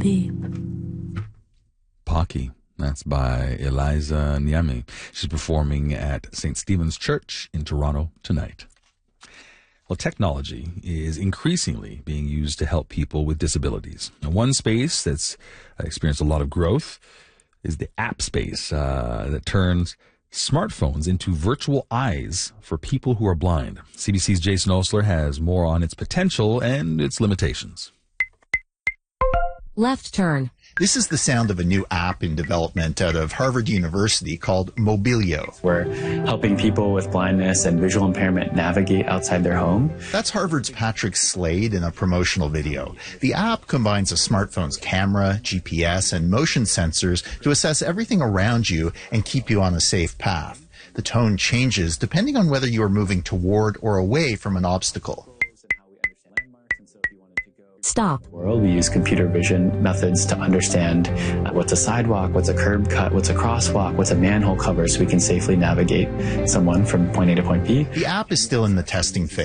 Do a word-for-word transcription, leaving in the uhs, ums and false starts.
deep. Pocky. That's by Eliza Niami. She's performing at Saint Stephen's Church in Toronto tonight. Well, technology is increasingly being used to help people with disabilities. Now, one space that's experienced a lot of growth is the app space uh, that turns smartphones into virtual eyes for people who are blind. C B C's Jason Osler has more on its potential and its limitations. Left turn. This is the sound of a new app in development out of Harvard University called Mobilio. We're helping people with blindness and visual impairment navigate outside their home. That's Harvard's Patrick Slade in a promotional video. The app combines a smartphone's camera, G P S, and motion sensors to assess everything around you and keep you on a safe path. The tone changes depending on whether you are moving toward or away from an obstacle. Stop. We use computer vision methods to understand what's a sidewalk, what's a curb cut, what's a crosswalk, what's a manhole cover, so we can safely navigate someone from point A to point B. The app is still in the testing phase.